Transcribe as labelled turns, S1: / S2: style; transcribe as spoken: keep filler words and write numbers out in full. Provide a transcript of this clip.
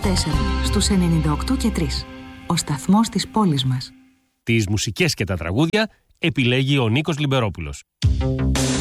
S1: τέσσερα στους ενενήντα οκτώ και τρία. Ο σταθμός της πόλης μας.
S2: Τις μουσικές και τα τραγούδια επιλέγει ο Νίκος Λιμπερόπουλος.